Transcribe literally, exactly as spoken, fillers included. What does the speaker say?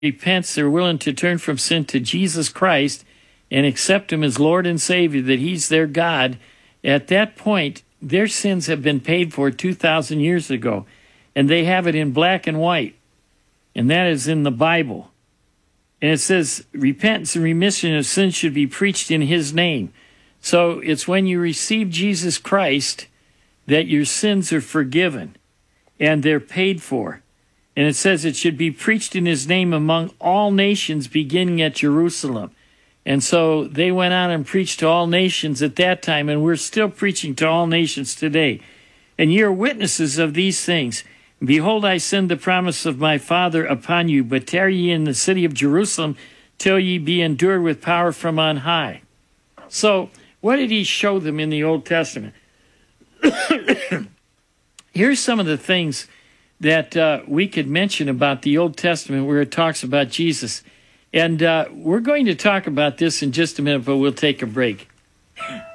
repents, they're willing to turn from sin to Jesus Christ and accept him as Lord and Savior, that he's their God, at that point, their sins have been paid for two thousand years ago, and they have it in black and white, and that is in the Bible. And it says, repentance and remission of sins should be preached in his name. So it's when you receive Jesus Christ that your sins are forgiven, and they're paid for. And it says it should be preached in his name among all nations, beginning at Jerusalem. And so they went out and preached to all nations at that time, and we're still preaching to all nations today. And ye are witnesses of these things. Behold, I send the promise of my Father upon you, but tarry ye in the city of Jerusalem till ye be endued with power from on high. So what did he show them in the Old Testament? Here's some of the things that uh, we could mention about the Old Testament where it talks about Jesus. And uh, we're going to talk about this in just a minute, but we'll take a break.